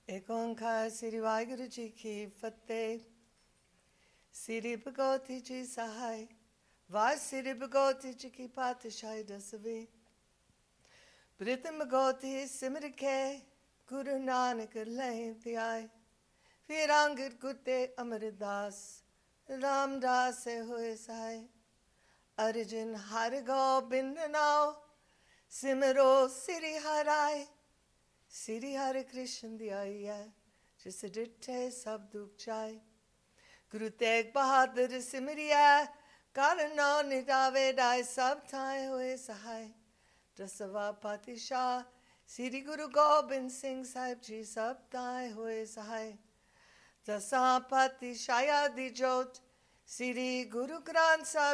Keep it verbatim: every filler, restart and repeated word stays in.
ਏਕ ਓਂਕਾਰ ਸ੍ਰੀ ਵਾਹਿਗੁਰੂ ਜੀ ਕੀ ਫਤਿਹ। ਸ੍ਰੀ ਭਗਵਤੀ ਜੀ ਸਹਾਇ ਵਾਹਿ ਸ੍ਰੀ ਭਗਵਤੀ ਜੀ ਕੀ ਪਾਤਸ਼ਾਹੀ ਦਸਵੇਂ। ਪ੍ਰੀਤਮ ਭਗਵਤੀ ਸਿਮਰ ਕੇ ਗੁਰੂ ਨਾਨਕ ਲੈ ਧਿਆਏ। ਫਿਰ ਅੰਗਦ ਗੁਰਤੇ ਅਮਰਦਾਸ ਰਾਮਦਾਸ ਹੋਏ ਸਹਾਇ। ਅਰਜਨ ਹਰਿ ਗੋਬਿੰਦ ਨਾਉ ਸਿਮਰੋ ਸ੍ਰੀ ਹਰਿ। ਸ੍ਰੀ ਹਰਿ ਕ੍ਰਿਸ਼ਨ ਧਿਆਈ ਹੈ ਜਿਸ ਡਿਠੇ ਸਭ ਦੁਖ ਜਾਏ। ਗੁਰੂ ਤੇਗ ਬਹਾਦਰ ਸਿਮਰਿਐ ਕਰ ਨਾਉ ਨਿਜਾਵੇ ਦਾਇ ਸਭ ਥਾਏ ਹੋਏ ਸਹਾਇ। ਦਸਵਾਂ ਪਾਤਸ਼ਾਹ ਸ੍ਰੀ ਗੁਰੂ ਗੋਬਿੰਦ ਸਿੰਘ ਸਾਹਿਬ ਜੀ ਸਭ ਥਾਏ ਹੋਏ ਸਹਾਇ। ਦਸਾਂ ਪਾਤਸ਼ਾਹਾਂ ਦੀ ਜੋਤ ਸ੍ਰੀ ਗੁਰੂ ਗ੍ਰੰਥ ਸਾਹਿਬ